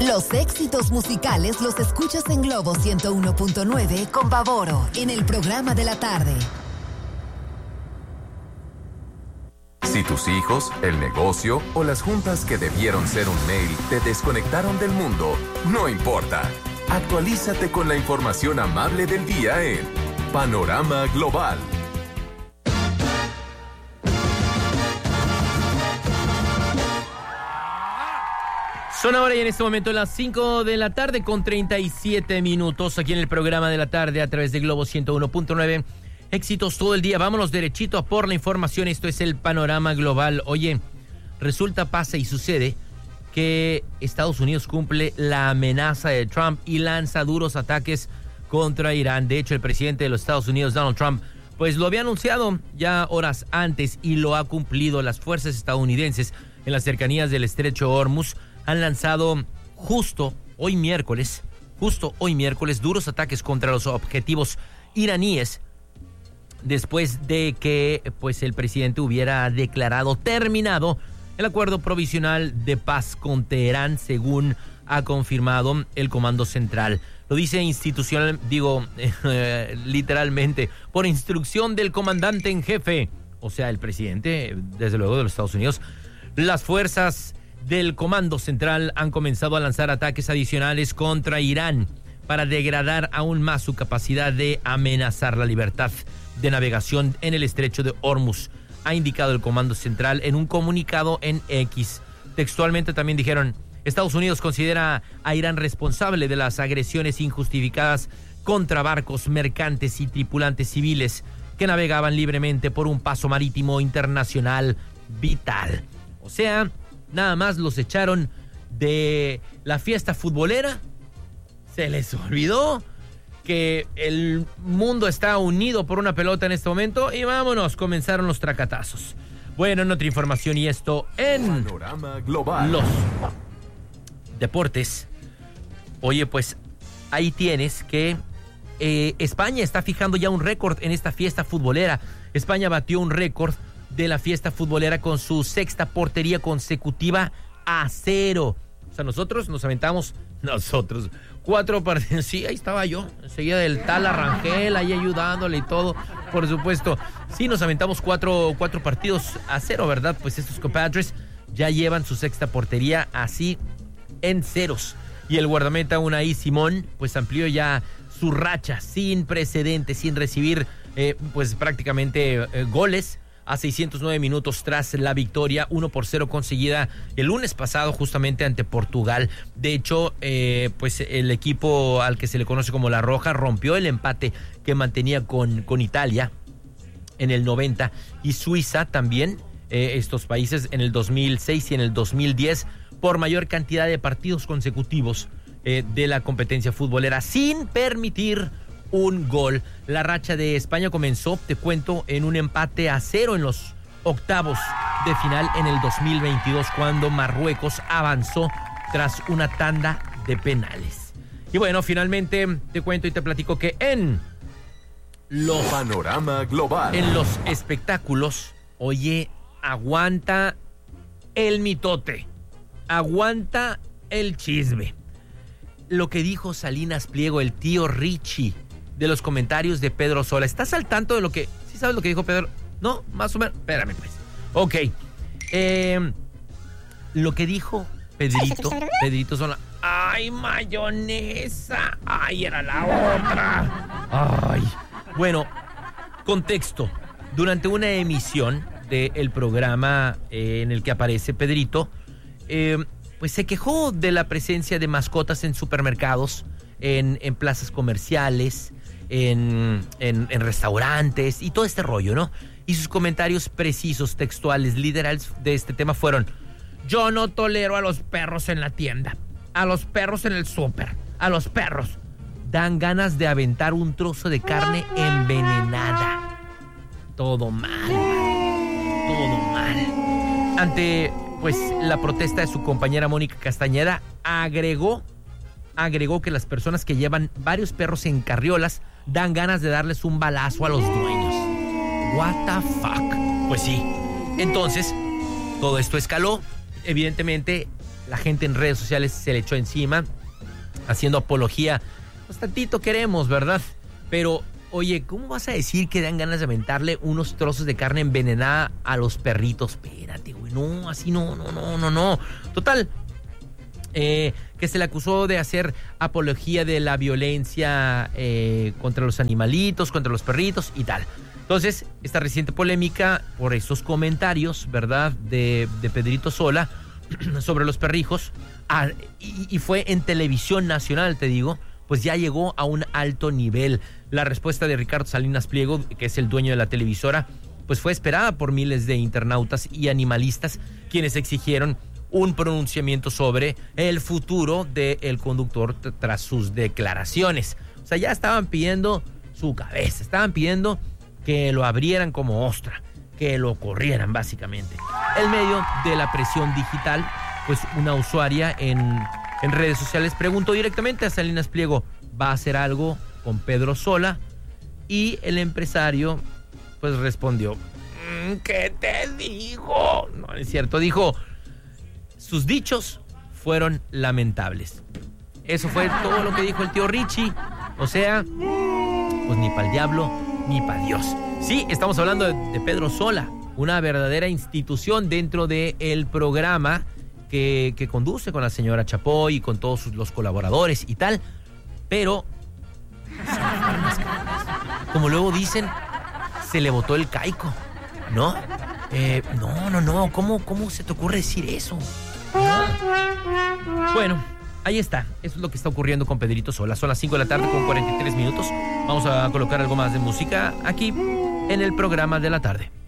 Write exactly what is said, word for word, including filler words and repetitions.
Los éxitos musicales los escuchas en Globo ciento uno punto nueve con Baboro en el programa de la tarde. Si tus hijos, el negocio o las juntas que debieron ser un mail te desconectaron del mundo, no importa. Actualízate con la información amable del día en Panorama Global. Son ahora y en este momento las cinco de la tarde con treinta y siete minutos aquí en el programa de la tarde a través de Globo ciento uno punto nueve. Éxitos todo el día. Vámonos derechito a por la información. Esto es el Panorama Global. Oye, resulta, pasa y sucede que Estados Unidos cumple la amenaza de Trump y lanza duros ataques contra Irán. De hecho, el presidente de los Estados Unidos, Donald Trump, pues lo había anunciado ya horas antes y lo ha cumplido. Las fuerzas estadounidenses en las cercanías del estrecho Hormuz han lanzado justo hoy miércoles, justo hoy miércoles, duros ataques contra los objetivos iraníes después de que pues el presidente hubiera declarado terminado el acuerdo provisional de paz con Teherán, según ha confirmado el Comando Central. Lo dice institucional, digo, eh, literalmente, por instrucción del comandante en jefe, o sea, el presidente, desde luego, de los Estados Unidos. Las fuerzas del Comando Central han comenzado a lanzar ataques adicionales contra Irán para degradar aún más su capacidad de amenazar la libertad de navegación en el estrecho de Hormuz, ha indicado el Comando Central en un comunicado en X. Textualmente también dijeron: Estados Unidos considera a Irán responsable de las agresiones injustificadas contra barcos mercantes y tripulantes civiles que navegaban libremente por un paso marítimo internacional vital. O sea, nada más los echaron de la fiesta futbolera, se les olvidó que el mundo está unido por una pelota en este momento y vámonos, comenzaron los tracatazos. Bueno, en otra información y esto en Panorama Global. Los deportes. Oye, pues ahí tienes que eh, España está fijando ya un récord en esta fiesta futbolera. España batió un récord de la fiesta futbolera con su sexta portería consecutiva a cero. O sea, nosotros nos aventamos, nosotros, cuatro partidos. Sí, ahí estaba yo, enseguida del tal Arrangel, ahí ayudándole y todo, por supuesto. Sí, nos aventamos cuatro, cuatro partidos a cero, ¿verdad? Pues estos compadres ya llevan su sexta portería así en ceros. Y el guardameta Unai Simón, pues amplió ya su racha sin precedentes, sin recibir, eh, pues prácticamente eh, goles a seiscientos nueve minutos tras la victoria uno por cero conseguida el lunes pasado justamente ante Portugal. De hecho, eh, pues el equipo al que se le conoce como La Roja rompió el empate que mantenía con, con Italia en el noventa y Suiza también, eh, estos países en el dos mil seis y en el dos mil diez, por mayor cantidad de partidos consecutivos eh, de la competencia futbolera sin permitir un gol. La racha de España comenzó, te cuento, en un empate a cero en los octavos de final en el dos mil veintidós, cuando Marruecos avanzó tras una tanda de penales. Y bueno, finalmente te cuento y te platico que en los Panorama Global, en los espectáculos, oye, aguanta el mitote, aguanta el chisme. Lo que dijo Salinas Pliego, el tío Richie, de los comentarios de Pedro Sola. ¿Estás al tanto de lo que... ¿Sí sabes lo que dijo Pedro? No, más o menos. Espérame, pues. Ok. Eh, lo que dijo Pedrito, Pedrito Sola. ¡Ay, mayonesa! ¡Ay, era la otra! ¡Ay! Bueno, contexto. Durante una emisión del programa eh, en el que aparece Pedrito, eh, pues se quejó de la presencia de mascotas en supermercados, en, en plazas comerciales, En, en, en restaurantes y todo este rollo, ¿no? Y sus comentarios precisos, textuales, literales de este tema fueron: yo no tolero a los perros en la tienda, a los perros en el súper, a los perros. Dan ganas de aventar un trozo de carne envenenada. Todo mal, todo mal. Ante, pues, la protesta de su compañera Mónica Castañeda, agregó agregó que las personas que llevan varios perros en carriolas dan ganas de darles un balazo a los dueños. What the fuck. Pues sí. Entonces, todo esto escaló. Evidentemente, la gente en redes sociales se le echó encima, haciendo apología. Pues tantito queremos, ¿verdad? Pero, oye, ¿cómo vas a decir que dan ganas de aventarle unos trozos de carne envenenada a los perritos? Espérate, güey, no, así no, no, no, no, no. Total, eh, que se le acusó de hacer apología de la violencia eh, contra los animalitos, contra los perritos y tal. Entonces, esta reciente polémica por estos comentarios, ¿verdad?, de, de Pedrito Sola sobre los perrijos, ah, y, y fue en televisión nacional, te digo, pues ya llegó a un alto nivel. La respuesta de Ricardo Salinas Pliego, que es el dueño de la televisora, pues fue esperada por miles de internautas y animalistas, quienes exigieron un pronunciamiento sobre el futuro del conductor t- tras sus declaraciones. O sea, ya estaban pidiendo su cabeza, estaban pidiendo que lo abrieran como ostra, que lo corrieran básicamente. En medio de la presión digital, pues una usuaria en, en redes sociales preguntó directamente a Salinas Pliego, ¿va a hacer algo con Pedro Sola? Y el empresario pues respondió, ¿qué te digo? No es cierto, dijo, sus dichos fueron lamentables. Eso fue todo lo que dijo el tío Richie. O sea, pues ni pa'l diablo ni pa' Dios. Sí, estamos hablando de, de Pedro Sola, una verdadera institución dentro del programa que, que conduce con la señora Chapoy y con todos sus, los colaboradores y tal, pero como luego dicen, se le botó el caico, ¿no? Eh, no, no, no, ¿cómo, cómo se te ocurre decir eso? ¿No? Bueno, ahí está, eso es lo que está ocurriendo con Pedrito Sola. Son las cinco de la tarde con cuarenta y tres minutos. Vamos a colocar algo más de música aquí en el programa de la tarde.